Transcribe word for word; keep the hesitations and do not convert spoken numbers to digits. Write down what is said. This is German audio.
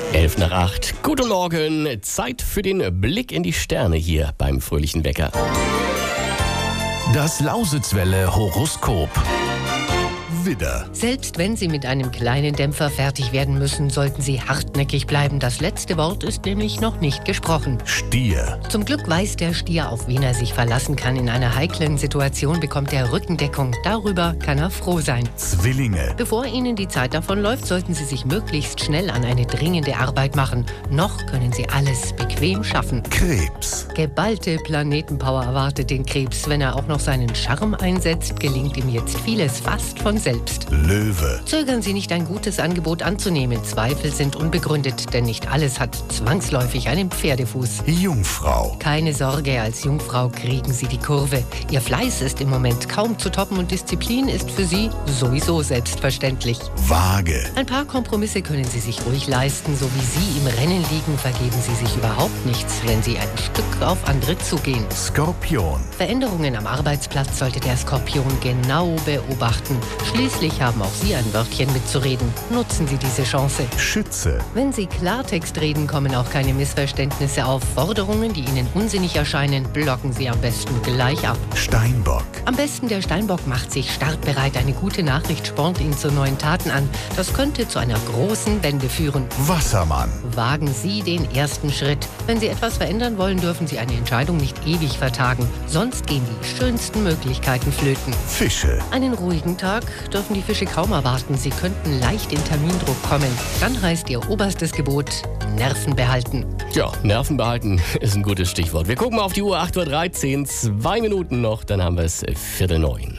Elf nach acht. Guten Morgen. Zeit für den Blick in die Sterne hier beim Fröhlichen Wecker. Das Lausitzwelle Horoskop. Widder. Selbst wenn Sie mit einem kleinen Dämpfer fertig werden müssen, sollten Sie hartnäckig bleiben. Das letzte Wort ist nämlich noch nicht gesprochen. Stier. Zum Glück weiß der Stier, auf wen er sich verlassen kann. In einer heiklen Situation bekommt er Rückendeckung. Darüber kann er froh sein. Zwillinge. Bevor Ihnen die Zeit davonläuft, sollten Sie sich möglichst schnell an eine dringende Arbeit machen. Noch können Sie alles bequem schaffen. Krebs. Geballte Planetenpower erwartet den Krebs. Wenn er auch noch seinen Charme einsetzt, gelingt ihm jetzt vieles fast von selbst. Löwe. Zögern Sie nicht, ein gutes Angebot anzunehmen. Zweifel sind unbegründet, denn nicht alles hat zwangsläufig einen Pferdefuß. Jungfrau. Keine Sorge, als Jungfrau kriegen Sie die Kurve. Ihr Fleiß ist im Moment kaum zu toppen und Disziplin ist für Sie sowieso selbstverständlich. Waage. Ein paar Kompromisse können Sie sich ruhig leisten. So wie Sie im Rennen liegen, vergeben Sie sich überhaupt nichts, wenn Sie ein Stück auf andere zugehen. Skorpion. Veränderungen am Arbeitsplatz sollte der Skorpion genau beobachten. Schließlich haben auch Sie ein Wörtchen mitzureden. Nutzen Sie diese Chance. Schütze. Wenn Sie Klartext reden, kommen auch keine Missverständnisse auf. Forderungen, die Ihnen unsinnig erscheinen, blocken Sie am besten gleich ab. Steinbock. Am besten der Steinbock macht sich startbereit. Eine gute Nachricht spornt ihn zu neuen Taten an. Das könnte zu einer großen Wende führen. Wassermann. Wagen Sie den ersten Schritt. Wenn Sie etwas verändern wollen, dürfen Sie eine Entscheidung nicht ewig vertagen. Sonst gehen die schönsten Möglichkeiten flöten. Fische. Einen ruhigen Tag dürfen die Fische kaum erwarten. Sie könnten leicht in Termindruck kommen. Dann heißt Ihr oberstes Gebot: Nerven behalten. Ja, Nerven behalten ist ein gutes Stichwort. Wir gucken mal auf die Uhr, acht Uhr dreizehn, zwei Minuten noch, dann haben wir es Viertel neun.